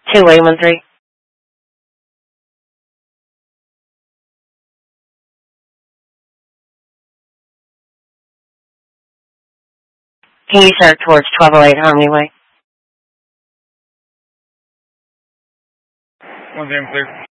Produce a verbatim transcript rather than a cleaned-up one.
two eight one three. Can you start towards twelve oh eight Harmony Way? One zero clear.